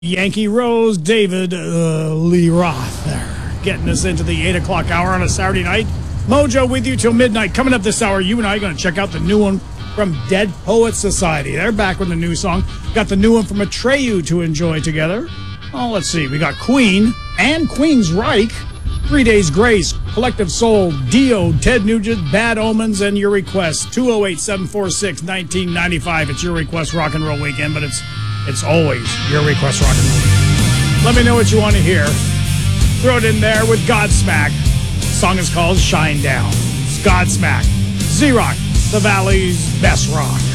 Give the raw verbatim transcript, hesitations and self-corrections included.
Yankee Rose, David uh, Lee Roth there, getting us into the eight o'clock hour on a Saturday night. Mojo with you till midnight. Coming up this hour, you and I are going to check out the new one from Dead Poets Society. They're back with a new song. Got the new one from Atreyu to enjoy together. Oh, let's see. We got Queen and Queensryche, Three Days Grace, Collective Soul, Dio, Ted Nugent, Bad Omens, and your request. two oh eight, seven four six, one nine nine five. It's your request rock and roll weekend, but it's It's always your request rock and roll. Let me know what you want to hear. Throw it in there with Godsmack. The song is called Shine Down. It's Godsmack. Z-Rock, the Valley's best rock.